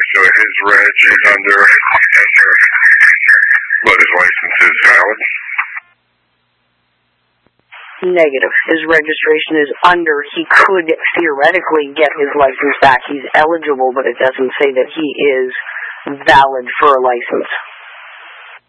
So his reg is under, but his license is valid? Negative. His registration is under. He could theoretically get his license back. He's eligible, but it doesn't say that he is valid for a license.